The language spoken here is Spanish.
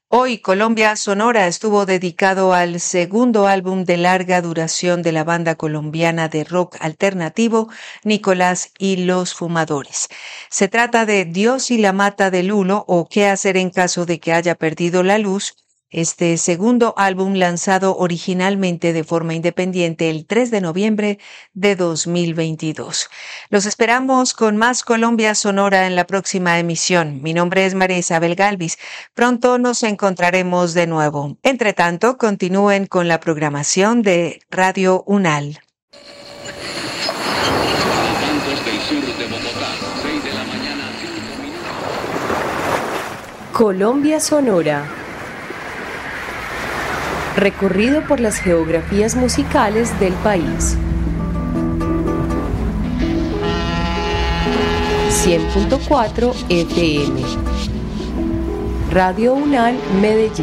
Hoy Colombia Sonora estuvo dedicado al segundo álbum de larga duración de la banda colombiana de rock alternativo Nicolás y los Fumadores. Se trata de Dios y la mata de Lulo o Qué hacer en caso de que haya perdido la luz. Este segundo álbum lanzado originalmente de forma independiente el 3 de noviembre de 2022. Los esperamos con más Colombia Sonora en la próxima emisión. Mi nombre es María Isabel Galvis. Pronto nos encontraremos de nuevo. Entre tanto, continúen con la programación de Radio UNAL. Colombia Sonora. Recorrido por las geografías musicales del país. 100.4 FM. Radio UNAL Medellín.